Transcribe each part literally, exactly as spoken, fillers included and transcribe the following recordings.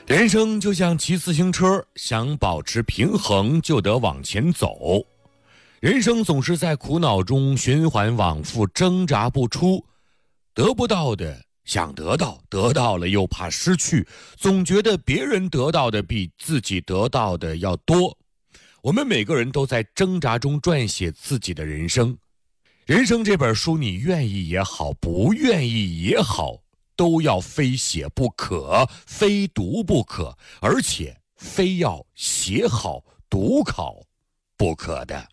人生就像骑自行车，想保持平衡就得往前走。人生总是在苦恼中循环往复，挣扎不出，得不到的想得到，得到了又怕失去，总觉得别人得到的比自己得到的要多。我们每个人都在挣扎中撰写自己的人生。人生这本书，你愿意也好，不愿意也好，都要非写不可，非读不可，而且非要写好读好不可的。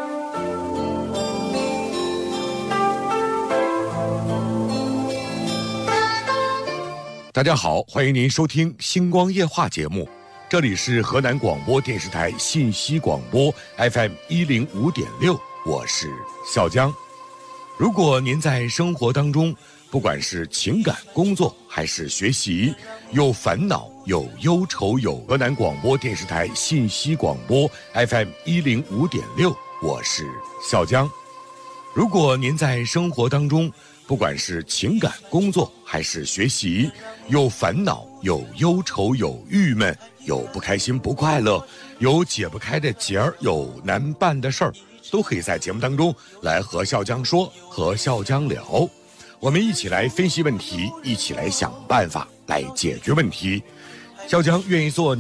大家好，欢迎您收听星光夜话节目，这里是河南广播电视台信息广播 F M 一零五点六，我是笑江。如果您在生活当中，不管是情感、工作还是学习，有烦恼、有忧愁，有河南广播电视台信息广播 F M 一零五点六，我是笑江。如果您在生活当中，不管是情感、工作还是学习，有烦恼、有忧愁、有郁闷，有不开心、不快乐，有解不开的结儿，有难办的事儿，都可以在节目当中来和笑江说，和笑江聊。我们一起来分析问题，一起来想办法，来解决问题。笑江愿意做